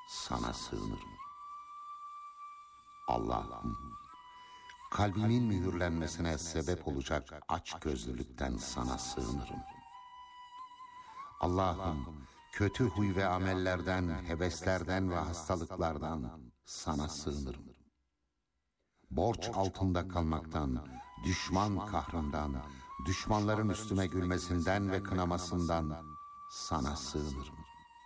sana sığınırım. Allah'ım, kalbimin mühürlenmesine sebep olacak açgözlülükten sana sığınırım. Allah'ım, kötü huy ve amellerden, heveslerden ve hastalıklardan sana sığınırım. Borç altında kalmaktan, düşman kahrından, düşmanların üstüme gülmesinden ve kınamasından sana sığınırım.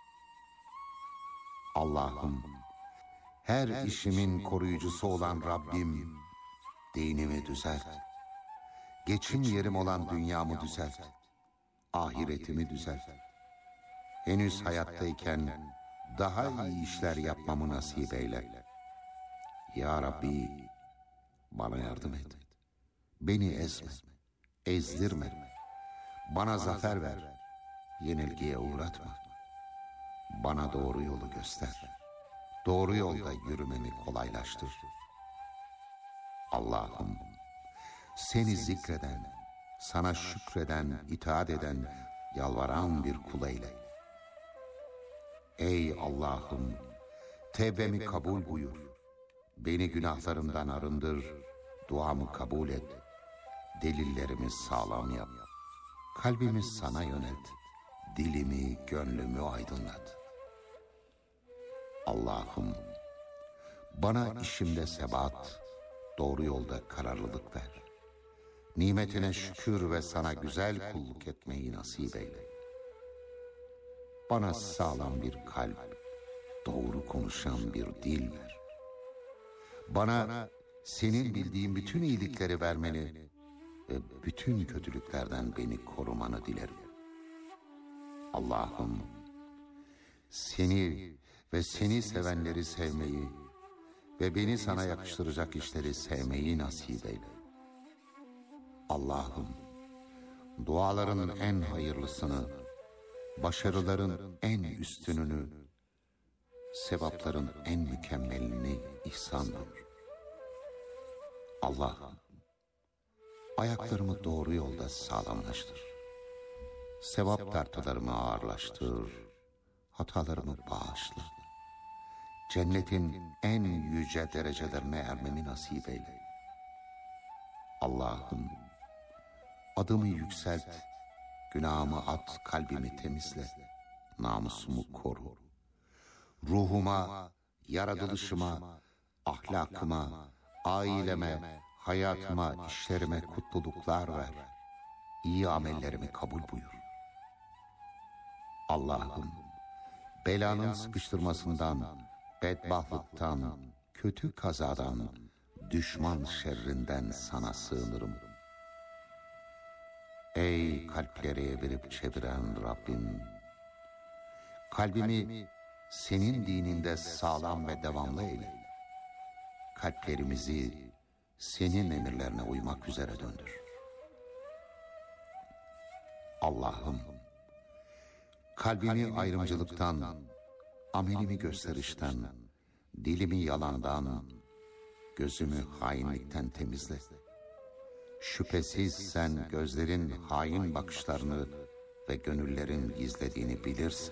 Allah'ım, her işimin koruyucusu olan Rabbim, dinimi düzelt. Geçim yerim olan dünyamı düzelt. Ahiretimi düzelt. Henüz hayattayken daha iyi işler yapmamı nasip eyle. Ya Rabbi, bana yardım et. Beni ezme, ezdirme. Bana zafer ver, yenilgiye uğratma. Bana doğru yolu göster. Doğru yolda yürümemi kolaylaştır. Allah'ım, seni zikreden, sana şükreden, itaat eden, yalvaran bir kul eyle. Ey Allah'ım, tevbemi kabul buyur. Beni günahlarımdan arındır, duamı kabul et. Delillerimi sağlam yap. Kalbimi sana yönelt. Dilimi, gönlümü aydınlat. Allah'ım, bana işimde sebat, doğru yolda kararlılık ver. Nimetine şükür ve sana güzel kulluk etmeyi nasip eyle. Bana sağlam bir kalp, doğru konuşan bir dil ver. Bana senin bildiğin bütün iyilikleri vermeni ve bütün kötülüklerden beni korumanı dilerim. Allah'ım, seni ve seni sevenleri sevmeyi ve beni sana yakıştıracak işleri sevmeyi nasip eyle. Allah'ım, duaların en hayırlısını, başarıların en üstününü, sevapların en mükemmelini ihsan buyur. Allah'ım, ayaklarımı doğru yolda sağlamlaştır. Sevap tartılarımı ağırlaştır, hatalarımı bağışla. Cennetin en yüce derecelerine ermemi nasip eyle. Allah'ım, adımı yükselt, günahımı at, kalbimi temizle, namusumu koru. Ruhuma, yaratılışıma, ahlakıma, aileme, hayatıma, işlerime kutluluklar ver. İyi amellerimi kabul buyur. Allah'ım, belanın sıkıştırmasından, bedbahtlıktan, kötü kazadan, düşman şerrinden sana sığınırım. Ey kalpleri evirip çeviren Rabbim, kalbimi senin dininde sağlam ve devamlı eyle. Kalplerimizi senin emirlerine uymak üzere döndür. Allah'ım, kalbimi ayrımcılıktan, amelimi gösterişten, dilimi yalandan, gözümü hainlikten temizle. Şüphesiz sen gözlerin hain bakışlarını ve gönüllerin gizlediğini bilirsin.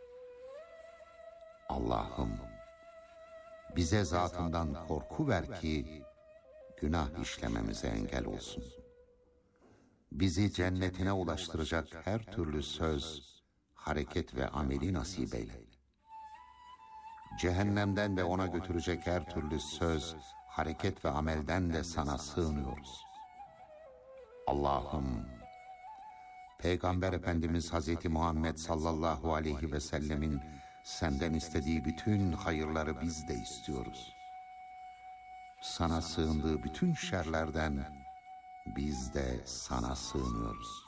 Allah'ım, bize zatından korku ver ki günah işlememize engel olsun. Bizi cennetine ulaştıracak her türlü söz, hareket ve ameli nasip eyle. Cehennemden ve ona götürecek her türlü söz, hareket ve amelden de sana sığınıyoruz. Allah'ım, Peygamber Efendimiz Hazreti Muhammed sallallahu aleyhi ve sellemin senden istediği bütün hayırları biz de istiyoruz. Sana sığındığı bütün şerlerden biz de sana sığınıyoruz.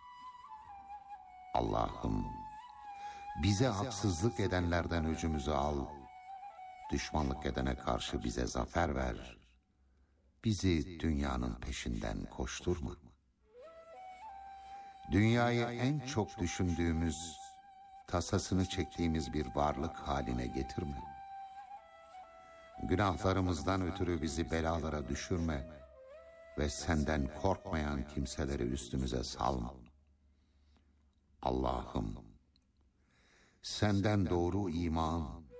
Allah'ım, bize haksızlık edenlerden öcümüzü al, düşmanlık edene karşı bize zafer ver, bizi dünyanın peşinden koşturma. Dünyayı en çok düşündüğümüz, tasasını çektiğimiz bir varlık haline getirme. Günahlarımızdan ötürü bizi belalara düşürme ve senden korkmayan kimseleri üstümüze salma. Allah'ım, senden doğru iman,